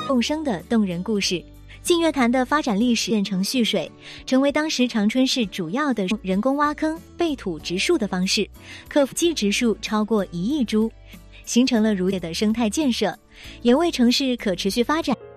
共生的动人故事。净月潭的发展历史变成蓄水，成为当时长春市主要的人工挖坑、备土植树的方式，可基植树超过1亿株，形成了如此的生态建设，也为城市可持续发展